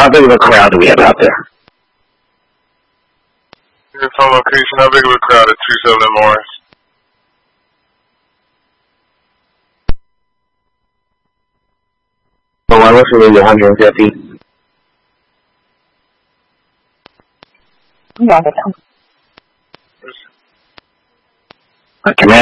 How big of a crowd do we have out there? Your phone location, how big of a crowd at 27 Morris? Oh, I listened to 150. Yeah, I command